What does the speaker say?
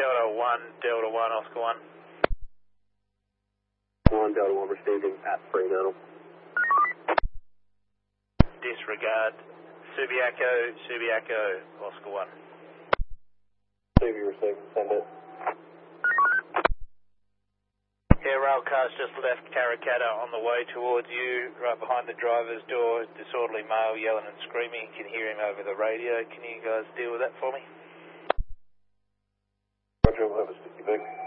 Delta 1, Oscar 1. 1, Delta 1 receiving at Fremantle. Disregard. Subiaco, Oscar 1. Subi receiving, send it. Air rail car's just left Karrakatta on the way towards you, right behind the driver's door. Disorderly male yelling and screaming. You can hear him over the radio. Can you guys deal with that for me? Roger, we'll have a sticky bag.